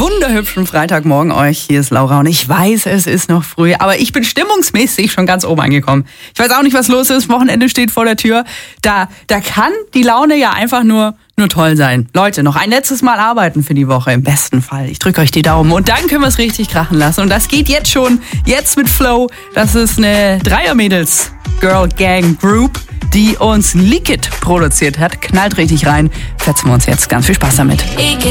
wunderhübschen Freitagmorgen euch. Hier ist Laura und ich weiß, es ist noch früh, aber ich bin stimmungsmäßig schon ganz oben angekommen. Ich weiß auch nicht, was los ist. Wochenende steht vor der Tür. Da kann die Laune ja einfach nur toll sein. Leute, noch ein letztes Mal arbeiten für die Woche, im besten Fall. Ich drücke euch die Daumen und dann können wir es richtig krachen lassen. Und das geht jetzt schon, jetzt mit Flow. Das ist eine Dreier-Mädels Girl Gang Group, die uns Liquid produziert hat. Knallt richtig rein. Fetzen wir uns jetzt. Ganz viel Spaß damit.